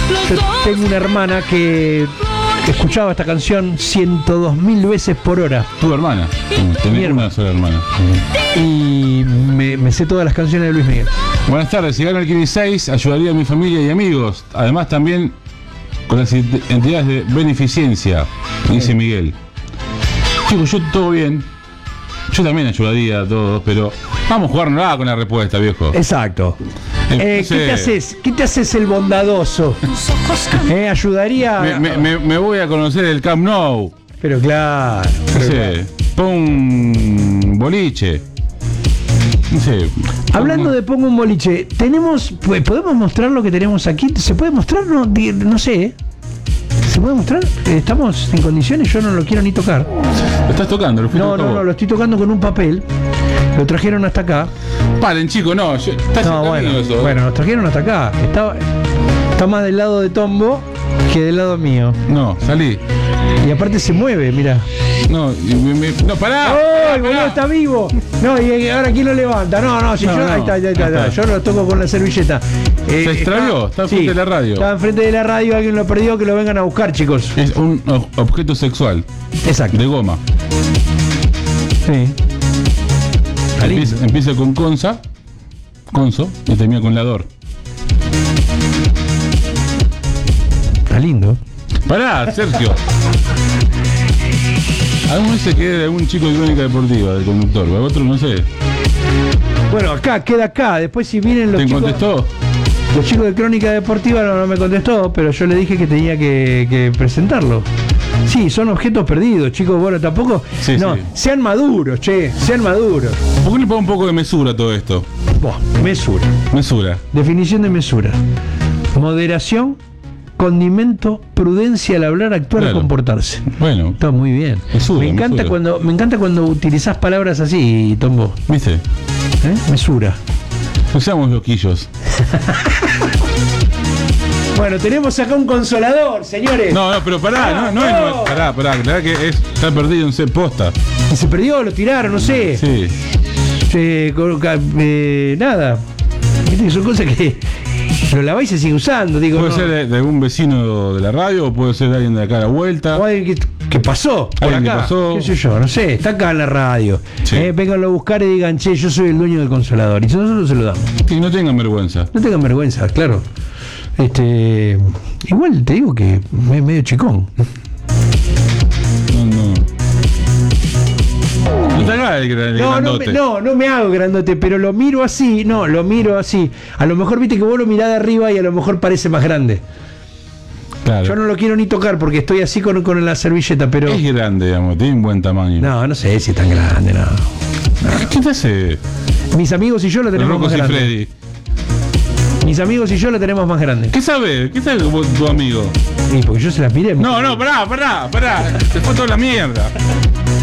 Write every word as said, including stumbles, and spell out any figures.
Yo tengo una hermana que escuchaba esta canción ciento dos mil veces por hora. Tu hermana. Tenés una sola hermana. Y me, me sé todas las canciones de Luis Miguel. Buenas tardes. Si gano el Kini seis, ayudaría a mi familia y amigos. Además, también con las entidades de beneficencia, dice Miguel. Chicos, yo todo bien. Yo también ayudaría a todos, pero vamos a jugar nada con la respuesta, viejo. Exacto. Eh, ¿Qué te haces? ¿Qué te haces el bondadoso? Eh, ayudaría. Me, me, me, me voy a conocer el Camp Nou. Pero claro. No sé. Pon un boliche. No sé. Hablando de pongo un boliche, tenemos, pues, ¿podemos mostrar lo que tenemos aquí? ¿Se puede mostrar? No, no sé. ¿eh? ¿Se puede mostrar? ¿Estamos en condiciones? Yo no lo quiero ni tocar. ¿Lo estás tocando? ¿Lo no, no, no, lo estoy tocando con un papel. Lo trajeron hasta acá. Paren, chicos, no. Yo, no bueno, eso. bueno, nos trajeron hasta acá. Está, está más del lado de Tombo que del lado mío. No, salí. Y aparte se mueve, mira. No, me, me, no, pará. ¡Oh, boludo, está vivo! No, y ahora quién lo levanta. No, no, si no, yo. No, ahí está, ahí está, ahí está. Yo lo toco con la servilleta. Eh, ¿Se extravió? Está, está enfrente sí, de la radio. Está enfrente de la radio, alguien lo perdió, que lo vengan a buscar, chicos. Es un objeto sexual. Exacto. De goma. Sí. Empieza, empieza con consa, conso, y termina con lador. Está lindo. Pará, Sergio. Alguno dice que era un chico de Crónica Deportiva, del conductor, o otro no sé. Bueno, acá, queda acá. Después si vienen los ¿Te chicos... contestó? Los chicos de Crónica Deportiva no, no me contestó, pero yo le dije que tenía que, que presentarlo. Sí, son objetos perdidos, chicos. Bueno, tampoco... Sí, no, sí. Sean maduros, che, sean maduros. ¿Por qué le pongo un poco de mesura a todo esto? Buah, mesura. Mesura. Definición de mesura. Moderación, condimento, prudencia al hablar, actuar claro. o comportarse. Bueno. Está muy bien. Mesura, me encanta mesura. cuando me encanta cuando utilizás palabras así, Tombo. ¿Viste? ¿Eh? Mesura. No seamos loquillos. Bueno, tenemos acá un consolador, señores. No, no, pero pará, ah, no, no, no. es. No, pará, pará, la verdad que es, está perdido en ser posta. Y se perdió, lo tiraron, no sé. Sí. Se, eh, nada. ¿Viste? Son cosas que lo laváis y se sigue usando. Digo, puede no. ser de, de algún vecino de la radio o puede ser de alguien de acá a la vuelta. O alguien que, que pasó por alguien acá. que pasó. ¿Qué sé yo? No sé, está acá en la radio. Sí. Eh, vénganlo a buscar y digan, che, yo soy el dueño del consolador. Y nosotros se lo damos. Y no tengan vergüenza. No tengan vergüenza, claro. Este, igual te digo que es medio chicón. No, no. No te hagas el, el No, no, grandote. me, no, no me hago grandote, pero lo miro así, no, lo miro así. A lo mejor viste que vos lo mirás de arriba y a lo mejor parece más grande. Claro. Yo no lo quiero ni tocar porque estoy así con, con la servilleta, pero... Es grande, digamos, tiene un buen tamaño. No, no sé si es tan grande, no. no. ¿Qué te hace? Mis amigos y yo lo tenemos más y grande. Freddy. Mis amigos y yo lo tenemos más grande. ¿Qué sabe? ¿Qué sabe tu amigo? Sí, porque yo se las miré. No, no, pará, pará, pará. Se fue toda la mierda.